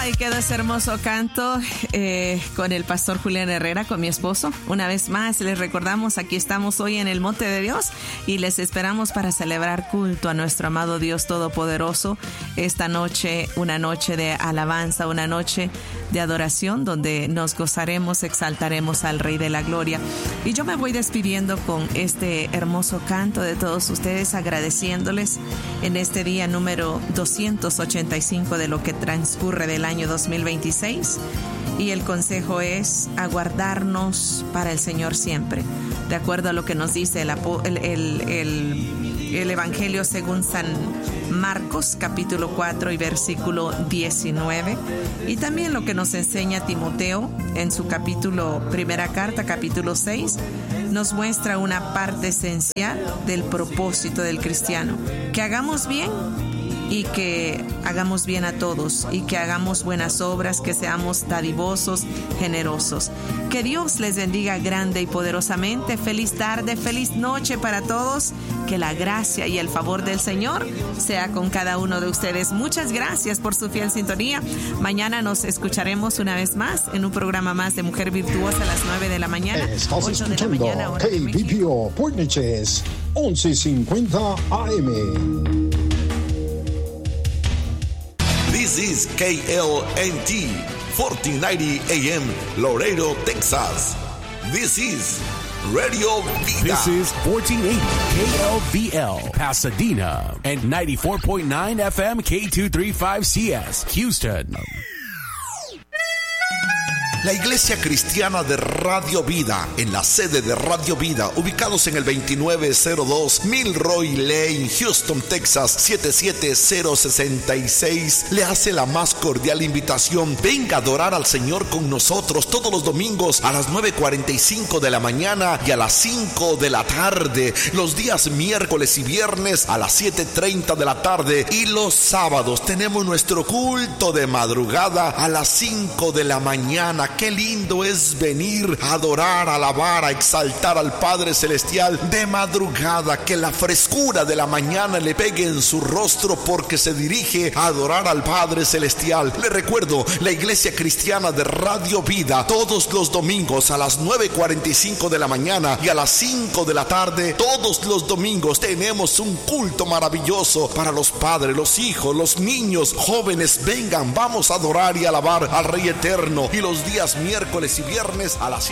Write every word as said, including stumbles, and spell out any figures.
Ay, quedó ese hermoso canto eh, con el pastor Julián Herrera, con mi esposo. Una vez más les recordamos, aquí estamos hoy en el Monte de Dios y les esperamos para celebrar culto a nuestro amado Dios Todopoderoso. Esta noche, una noche de alabanza, una noche de adoración donde nos gozaremos, exaltaremos al Rey de la Gloria. Y yo me voy despidiendo con este hermoso canto de todos ustedes, agradeciéndoles en este día número doscientos ochenta y cinco de lo que transcurre del año dos mil veintiséis. Y el consejo es aguardarnos para el Señor siempre, de acuerdo a lo que nos dice el, el, el, el, el Evangelio según San Marcos, capítulo cuatro y versículo diecinueve, y también lo que nos enseña Timoteo en su capítulo, primera carta, capítulo seis, nos muestra una parte esencial del propósito del cristiano: que hagamos bien y que hagamos bien a todos y que hagamos buenas obras, que seamos dadivosos, generosos. Que Dios les bendiga grande y poderosamente. Feliz tarde, feliz noche para todos. Que la gracia y el favor del Señor sea con cada uno de ustedes. Muchas gracias por su fiel sintonía. Mañana nos escucharemos una vez más en un programa más de Mujer Virtuosa a las nueve de la mañana. Estás escuchando K B P O Portneches once cincuenta A M. This is K L N T fourteen ninety A M Laredo, Texas. This is Radio Vida. This is fourteen eighty K L V L Pasadena and ninety-four point nine F M K two thirty-five C S Houston. La Iglesia Cristiana de Radio Vida, en la sede de Radio Vida, ubicados en el veintinueve cero dos Milroy Lane, Houston, Texas, siete siete cero seis seis, le hace la más cordial invitación. Venga a adorar al Señor con nosotros todos los domingos a las nueve cuarenta y cinco de la mañana y a las cinco de la tarde, los días miércoles y viernes a las siete treinta de la tarde, y los sábados tenemos nuestro culto de madrugada a las cinco de la mañana. Qué lindo es venir a adorar, a alabar, a exaltar al Padre Celestial de madrugada. Que la frescura de la mañana le pegue en su rostro porque se dirige a adorar al Padre Celestial. Le recuerdo, la Iglesia Cristiana de Radio Vida, todos los domingos a las nueve cuarenta y cinco de la mañana y a las cinco de la tarde, todos los domingos tenemos un culto maravilloso para los padres, los hijos, los niños, jóvenes. Vengan, vamos a adorar y alabar al Rey Eterno. Y los días miércoles y viernes a las